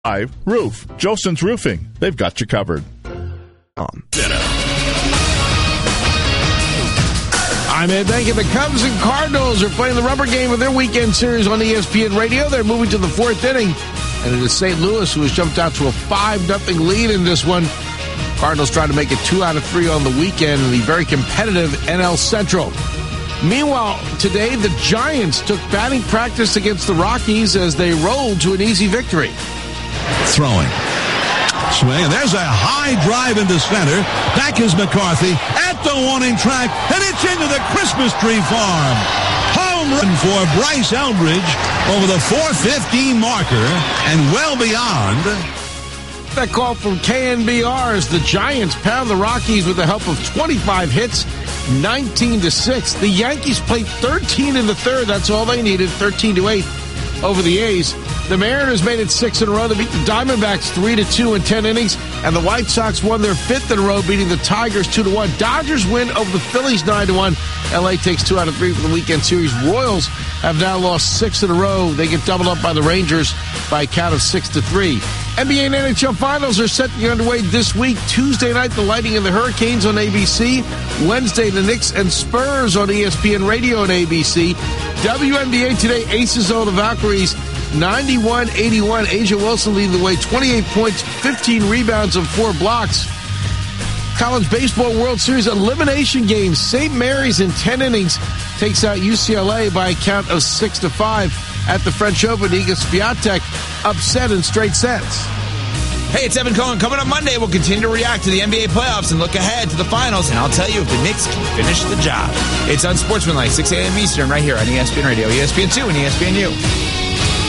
Roof. Jolson's Roofing. They've got you covered. I'm Ed Bank. The Cubs and Cardinals are playing the rubber game of their weekend series on ESPN Radio. They're moving to the fourth inning, and it is St. Louis who has jumped out to a 5-0 lead in this one. Cardinals trying to make it 2 out of 3 on the weekend in the very competitive NL Central. Meanwhile, today the Giants took batting practice against the Rockies as they rolled to an easy victory. Throwing. Swing, and there's a high drive into center. Back is McCarthy at the warning track, and it's into the Christmas tree farm. Home run for Bryce Eldridge over the 4:15 marker and well beyond. That call from KNBR as the Giants pound the Rockies with the help of 25 hits, 19-6. The Yankees played 13 in the third. That's all they needed, 13-8 over the A's. The Mariners made it 6 in a row. They beat the Diamondbacks 3-2 in 10 innings. And the White Sox won their 5th in a row, beating the Tigers 2-1. Dodgers win over the Phillies 9-1. LA takes 2 out of 3 for the weekend series. Royals have now lost 6 in a row. They get doubled up by the Rangers by a count of 6-3. NBA and NHL finals are set to be underway this week. Tuesday night, the Lightning and the Hurricanes on ABC. Wednesday, the Knicks and Spurs on ESPN Radio and ABC. WNBA today, Aces over the Valkyries, 91-81. Asia Wilson leading the way, 28 points, 15 rebounds, and 4 blocks. College Baseball World Series elimination game. St. Mary's in 10 innings takes out UCLA by a count of 6-5. At the French Open, Iga Swiatek upset in straight sets. Hey, it's Evan Cohen. Coming up Monday, we'll continue to react to the NBA playoffs and look ahead to the finals, and I'll tell you if the Knicks can finish the job. It's Unsportsmanlike, 6 a.m. Eastern, right here on ESPN Radio, ESPN2, and ESPNU.